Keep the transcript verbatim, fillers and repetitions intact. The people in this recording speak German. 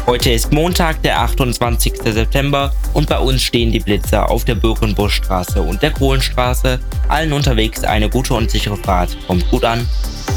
Heute ist Montag, der achtundzwanzigste September und bei uns stehen die Blitzer auf der Birkenbuschstraße und der Kohlenstraße. Allen unterwegs eine gute und sichere Fahrt. Kommt gut an.